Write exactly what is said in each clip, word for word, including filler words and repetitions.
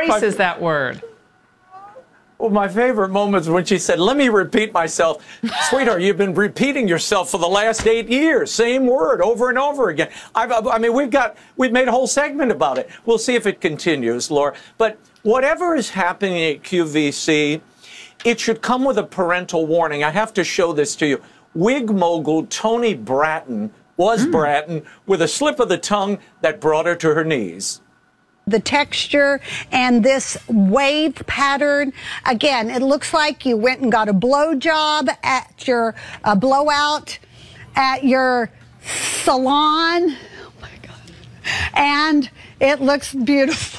embraces that word. Well, my favorite moments when she said, let me repeat myself. Sweetheart, you've been repeating yourself for the last eight years. Same word over and over again. I've, I mean, we've got, we've made a whole segment about it. We'll see if it continues, Laura. But whatever is happening at Q V C, it should come with a parental warning. I have to show this to you. Wig mogul Toni Bratton was mm. Bratton with a slip of the tongue that brought her to her knees. The texture and this wave pattern, again, it looks like you went and got a blow job at your uh, blowout at your salon. Oh my God. And it looks beautiful.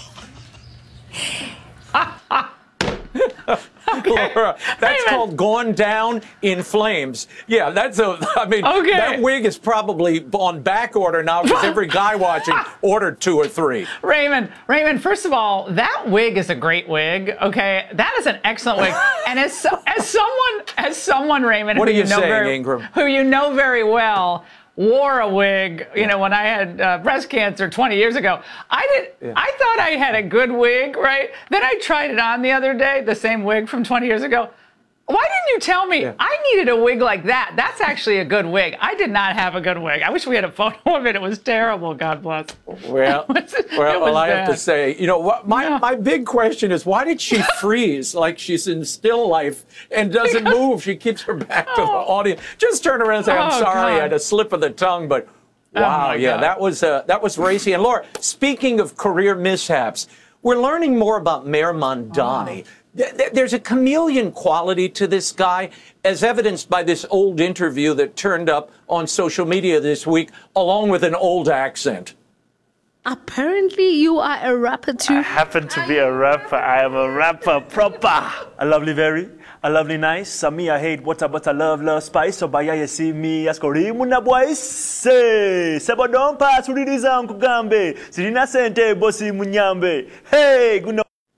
Okay. Laura, that's called gone down in flames. Yeah, that's a, I mean, okay. That wig is probably on back order now because every guy watching ordered two or three. Raymond, Raymond, first of all, that wig is a great wig, okay? That is an excellent wig. And as, as someone, as someone, Raymond, what who are you, you know saying, very, Ingram? who you know very well, wore a wig, you know, when I had uh, breast cancer twenty years ago. I did. Yeah. I thought I had a good wig, right? Then I tried it on the other day, the same wig from twenty years ago. Why didn't you tell me yeah. I needed a wig like that? That's actually a good wig. I did not have a good wig. I wish we had a photo of it. It was terrible. God bless. Well, was, well, well I have to say, you know, what my, yeah. my big question is, why did she freeze like she's in still life and doesn't move? She keeps her back to the audience. Just turn around and say, I'm oh, sorry, God. I had a slip of the tongue, but wow, oh yeah, God. that was uh, that was racy. And Laura, speaking of career mishaps, we're learning more about Mayor Mamdani. Oh. There's a chameleon quality to this guy, as evidenced by this old interview that turned up on social media this week, along with an old accent. Apparently, you are a rapper too. I happen to be a rapper. I am a rapper proper. A lovely very, a lovely nice. Some me I hate water, but I love love spice. So by you see me, ask muna boys. Say, sebo don't pass uri dizangu gambe. Sirina sente bosi munyambe. Hey, good.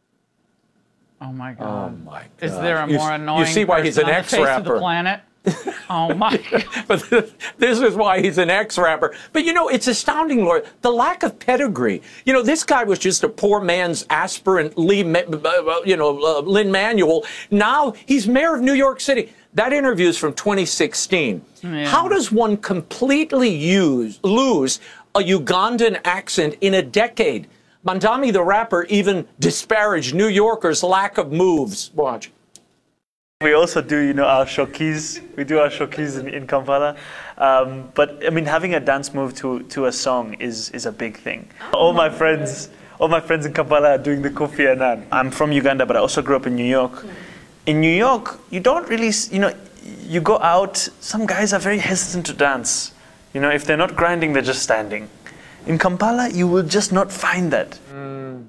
Oh my God! Oh my God! Is there a more you, annoying you see why he's an ex-rapper? planet? Oh my God! But this is why he's an ex-rapper. But you know, it's astounding, Laura, the lack of pedigree. You know, this guy was just a poor man's aspirant, Lee, you know, uh, Lin-Manuel. Now he's mayor of New York City. That interview is from twenty sixteen. Yeah. How does one completely use lose a Ugandan accent in a decade? Mamdani, the rapper, even disparaged New Yorkers' lack of moves. Watch. We also do, you know, our showkeys. We do our showkeys in, in Kampala. Um, but, I mean, having a dance move to, to a song is, is a big thing. All my friends, all my friends in Kampala are doing the Kofi Annan. I'm from Uganda, but I also grew up in New York. In New York, you don't really, you know, you go out, some guys are very hesitant to dance. You know, if they're not grinding, they're just standing. In Kampala, you will just not find that. Mm.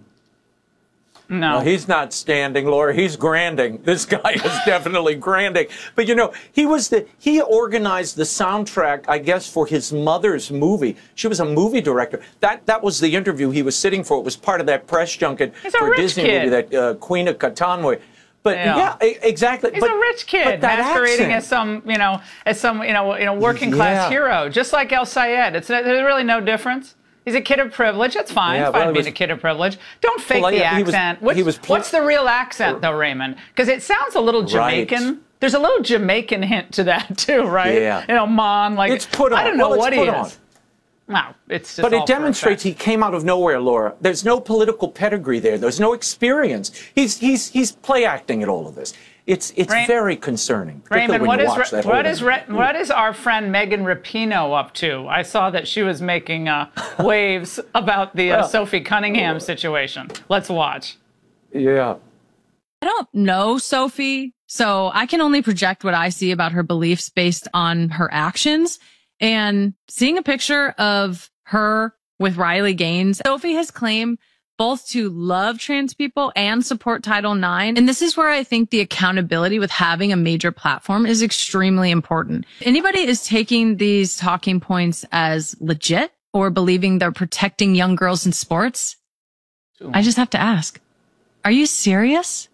No. Well, he's not standing, Laura. He's granding. This guy is definitely granding. But, you know, he was the, he organized the soundtrack, I guess, for his mother's movie. She was a movie director. That that was the interview he was sitting for. It was part of that press junket he's for a rich Disney kid. movie, that uh, Queen of Katanwe. But yeah, yeah exactly. He's but, a rich kid masquerading as some, you know, as some, you know, you know, working class yeah. hero, just like El Sayed. It's there's really no difference. He's a kid of privilege. That's fine. Yeah, it's fine well, being was, a kid of privilege. Don't fake well, the yeah, accent. He was, what's, he was what's the real accent, though, Raymond? Because it sounds a little Jamaican. Right. There's a little Jamaican hint to that, too, right? Yeah. You know, Mon, like, it's put on. I don't know well, what he on. is. No, it's just But it demonstrates he came out of nowhere, Laura. There's no political pedigree there. There's no experience. He's he's he's play acting at all of this. It's it's Ray very concerning. Raymond, when what you is watch that what whole is what is our friend Megan Rapinoe up to? I saw that she was making uh, waves about the uh, well, Sophie Cunningham situation. Let's watch. Yeah. I don't know Sophie, so I can only project what I see about her beliefs based on her actions. And seeing a picture of her with Riley Gaines, Sophie has claimed both to love trans people and support Title nine. And this is where I think the accountability with having a major platform is extremely important. If anybody is taking these talking points as legit or believing they're protecting young girls in sports, I just have to ask, are you serious?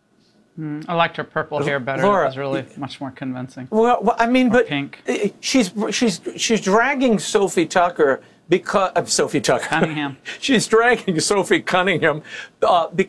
Mm, I liked her purple hair better. Laura, it was really much more convincing. Well, well I mean, or but pink. she's she's she's dragging Sophie Tucker because uh, Sophie Tucker Cunningham. she's dragging Sophie Cunningham uh, because